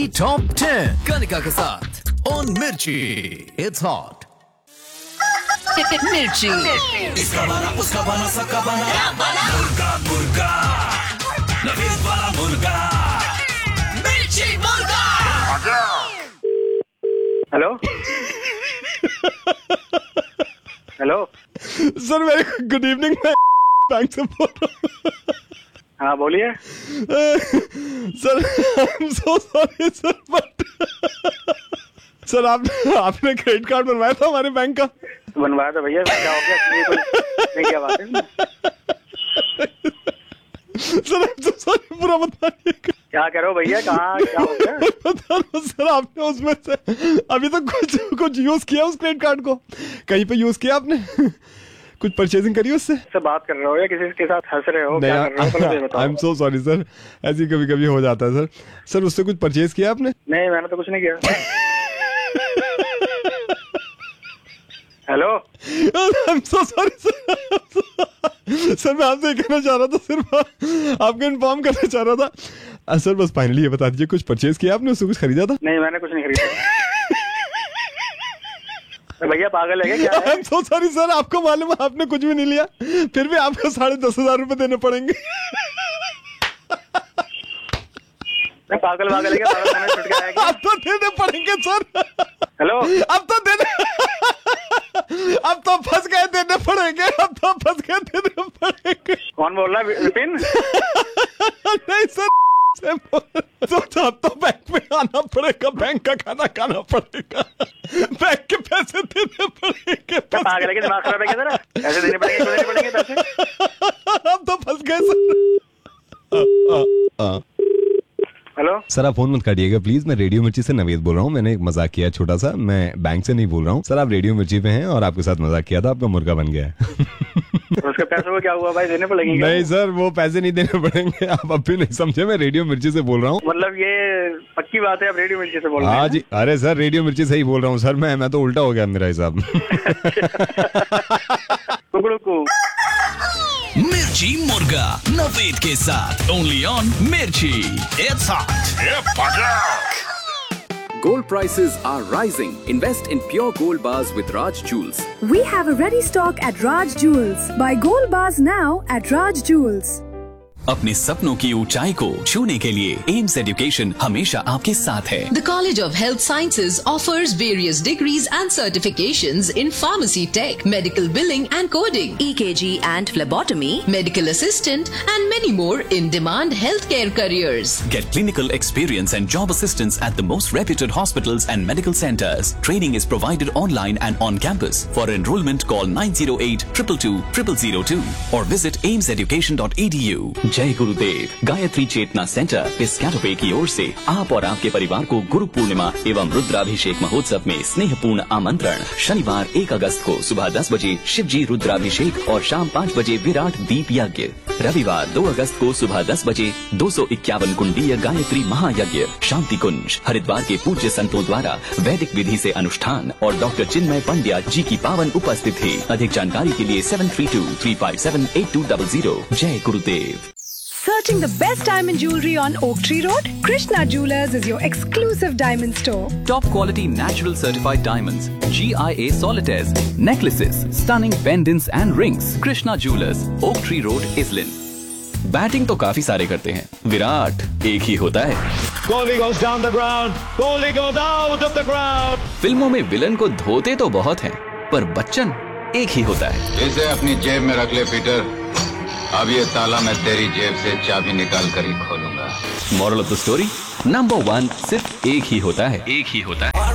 Top 10 Kanika के साथ on मिर्ची। It's hot. मिर्ची। इसका बना उसका बना सबका बना मुर्गा मुर्गा नवीन वाला मुर्गा मिर्ची मुर्गा। Hello hello sir very good evening. मैं बैंक से बोल रहा हूँ। हाँ बोलिए। Sir I am so sorry sir but sir आपने क्रेडिट कार्ड बनवाया था हमारे बैंक का। बनवाया था भैया, क्या हो गया? नहीं क्या बात है? Sir I am so sorry, पूरा बताइए। क्या कह रहे हो भैया? कहाँ क्या हो गया? बता रहा सर, आपने उसमें से अभी तक कुछ यूज किया उस क्रेडिट कार्ड को? कहीं पे यूज किया आपने? कुछ परचेजिंग करी उससे? सर बात कर रहे हो या किसी के साथ हंस रहे हो? क्या कर रहे हो? I am so sorry sir, ऐसी कभी कभी हो जाता है सर। सर उससे कुछ परचेज किया आपने? नहीं मैंने तो कुछ नहीं किया। Hello I am so sorry sir. Sir मैं आपसे कहना चाह रहा था, सिर्फ आपको इन्फॉर्म करना चाह रहा था। सर बस फाइनली ये बता दीजिए, कुछ परचेज किया आपने, उससे कुछ खरीदा था? नहीं मैंने कुछ नहीं खरीदा। भैया पागल है क्या? I am so sorry sir, आपको मालूम है आपने कुछ भी नहीं लिया, फिर भी आपको 10,500 रुपए देने पड़ेंगे। पागल पागल है क्या? पागल छुट गया है क्या? अब तो देने पड़ेंगे सर। हेलो अब तो फंस गए, देने पड़ेंगे। अब तो फंस गए, देने पड़ेंगे। कौन बोल रहा है? विपिन? नहीं सर, अब तो बैंक में आना पड़ेगा, बैंक का खाना खाना पड़ेगा, बैंक के पैसे देने पड़ेंगे। पागल है क्या? दिमाग खराब है क्या तेरा? पैसे देने पड़ेंगे, क्यों देने पड़ेंगे पैसे? अब तो फंस गए सर। हेलो सर आप फोन मत काटिएगा प्लीज, मैं रेडियो मिर्ची से नवेद बोल रहा हूँ। मैंने एक मजाक किया छोटा सा, मैं बैंक से नहीं बोल रहा हूँ सर। आप रेडियो मिर्ची पे हैं और आपके साथ मजाक किया था, आपका मुर्गा बन गया है। उसके पैसों को क्या हुआ भाई? देने पड़ेंगे? नहीं सर वो पैसे नहीं देने पड़ेंगे, आप अब भी नहीं समझे, मैं रेडियो मिर्ची से बोल रहा हूँ। मतलब ये पक्की बात है, आप रेडियो मिर्ची से बोल रहे हैं? हाँ जी, अरे सर रेडियो मिर्ची से ही बोल रहा हूँ सर। मैं तो उल्टा हो गया मेरा हिसाब। मिर्ची मुर्गा नवीन के साथ ओनली ऑन मिर्ची। It's hot. Gold prices are rising. Invest in pure gold bars with Raj Jewels. We have a ready stock at Raj Jewels. Buy gold bars now at Raj Jewels. अपने सपनों की ऊंचाई को छूने के लिए AIIMS education हमेशा आपके साथ है। The College of Health Sciences offers various degrees and certifications in pharmacy tech, medical billing and coding, EKG and phlebotomy, medical assistant and many more in-demand healthcare careers. Get clinical experience and job assistance at the most reputed hospitals and medical centers. Training is provided online and on campus. For enrollment, call 908-222-0002 or visit aimseducation.edu. जय गुरुदेव गायत्री चेतना centre पिस्काटोपे की ओर से आप और आपके परिवार को गुरु पूर्णिमा एवं रुद्राभिषेक महोत्सव में स्नेहपूर्ण आमंत्रण। शनिवार 1 अगस्त को सुबह 10 बजे शिव जी रुद्राभिषेक और शाम 5 बजे विराट दीप यज्ञ। रविवार 2 अगस्त को सुबह 10 बजे 251 कुंडीय गायत्री महायज्ञ शांति कुंज। हरिद्वार के पूज्य संतों द्वारा वैदिक विधि से अनुष्ठान और डॉक्टर चिन्मय पंड्या जी की पावन उपस्थिति। अधिक जानकारी के लिए 7323578200। जय गुरुदेव। Searching the best diamond jewelry on Oak Tree Road? Krishna Jewelers is your exclusive diamond store. Top quality natural certified diamonds, GIA solitaires, necklaces, stunning pendants and rings. Krishna Jewelers, Oak Tree Road, Islin. Batting तो काफी सारे करते हैं, विराट एक ही होता है। Kohli goes down the ground. Kohli goes out of the ground. फिल्मों में विलन को धोते तो बहुत हैं, पर बच्चन एक ही होता है। इसे अपनी जेब में रख ले पीटर, अब ये ताला मैं तेरी जेब से चाबी निकाल कर ही खोलूंगा। Moral of the story, number 1 सिर्फ एक ही होता है, एक ही होता है।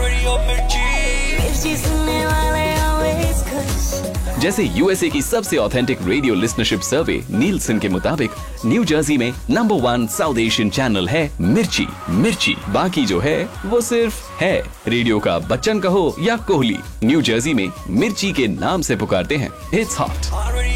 जैसे यूएसए की सबसे ऑथेंटिक रेडियो लिसनरशिप सर्वे नीलसन के मुताबिक न्यू जर्सी में नंबर 1 साउथ एशियन चैनल है मिर्ची। मिर्ची बाकी जो है वो सिर्फ है। रेडियो का बच्चन कहो या कोहली, न्यू जर्सी में मिर्ची के नाम से पुकारते हैं। It's hot.